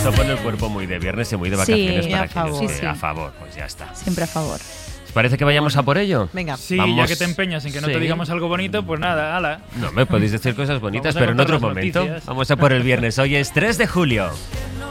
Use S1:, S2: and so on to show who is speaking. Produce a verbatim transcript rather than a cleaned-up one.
S1: Esto pone el cuerpo muy de viernes y muy de vacaciones
S2: Sí,
S1: para
S2: a favor.
S1: aquellos que-
S2: Sí, sí.
S1: a favor, pues ya está.
S2: Siempre a favor.
S1: ¿Os parece que vayamos a por ello?
S3: Venga.
S4: Sí,
S1: Vamos.
S4: ya que te empeñas en que no
S1: Sí.
S4: te digamos algo bonito, pues nada, ala.
S1: No, me podéis decir cosas bonitas,
S4: Vamos a
S1: pero en
S4: contar
S1: otro
S4: las
S1: momento.
S4: noticias.
S1: Vamos a por el viernes. Hoy es tres de julio.